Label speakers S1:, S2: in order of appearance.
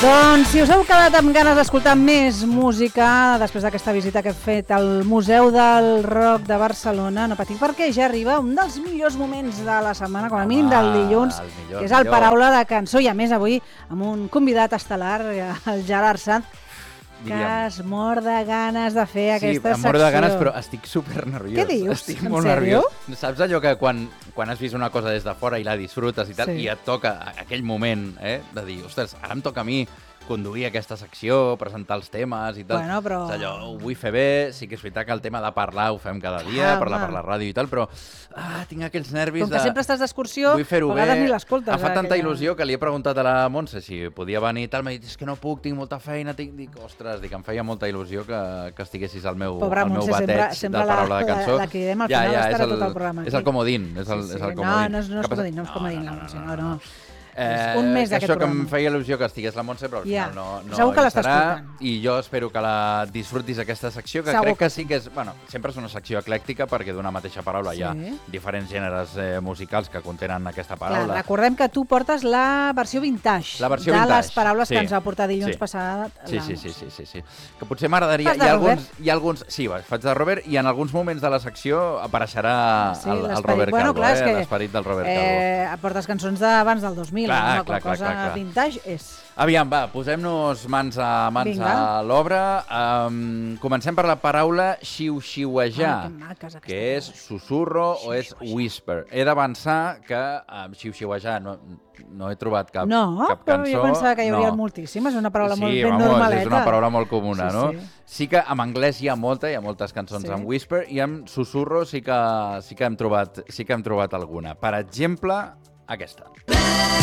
S1: Doncs si us heu quedat amb ganes d'escoltar més música després d'aquesta visita que he fet al Museu del Rock de Barcelona, no patiu perquè ja arriba un dels millors moments de la setmana, com a mínim del dilluns, que és el Paraula de Cançó, i a més avui amb un convidat estel·lar, el Gerard Sanz, que es mor de ganes de fer aquesta secció.
S2: Sí, em mor de ganes, però estic super nerviós.
S1: Què dius?
S2: Estic molt nerviós. Saps allò que quan has vist una cosa des de fora i la disfrutes i tal, i et toca aquell moment de dir, ostres, ara em toca a mi conduir aquesta secció, presentar els temes i tal.
S1: Bueno, però...
S2: Allò, ho vull fer bé, sí que és veritat que el tema de parlar ho fem cada dia, parlar per la ràdio i tal, però tinc aquells nervis
S1: de... Com que sempre estàs d'excursió,
S2: vull fer-ho
S1: a vegades ni l'escoltes.
S2: Em fa tanta il·lusió que li he preguntat a la Montse si podia venir i tal, m'ha dit, és que no puc, tinc molta feina, dic, ostres, em feia molta il·lusió que estiguessis al meu bateig del Paraula de Cançó.
S1: La cridem al final, estarà tot el programa.
S2: És el comodín, és el comodín.
S1: No és comodín, no és comodín, no.
S2: Un mes d'aquest programa. Això que em feia il·lusió que estigués la Montse, però al final no
S1: segur que l'estàs
S2: estarà,
S1: escoltant.
S2: I jo espero que la disfrutis aquesta secció, que crec que sí que és... Bueno, sempre és una secció eclèctica perquè d'una mateixa paraula hi ha diferents gèneres musicals que contenen aquesta paraula.
S1: Clar, recordem que tu portes la versió vintage de les paraules que ens va portar dilluns passat.
S2: Sí. Que potser m'agradaria... Hi ha alguns... Sí, faig de Robert, i en alguns moments de la secció apareixerà el Robert Calvo, l'esperit del Robert Calvo.
S1: Portes cançons d'abans del 2000. Clar. Vintage és...
S2: Aviam, va, posem-nos mans a l'obra. Comencem per la paraula xiu-xiuejar, que és susurro o és whisper. He d'avançar que xiu-xiuejar no he trobat cap cançó.
S1: No, però jo pensava que hi hauria moltíssimes, és una paraula molt ben normaleta.
S2: És una paraula molt comuna, no? Sí que en anglès hi ha moltes cançons amb whisper, i amb susurro sí que hem trobat alguna. Per exemple, aquesta.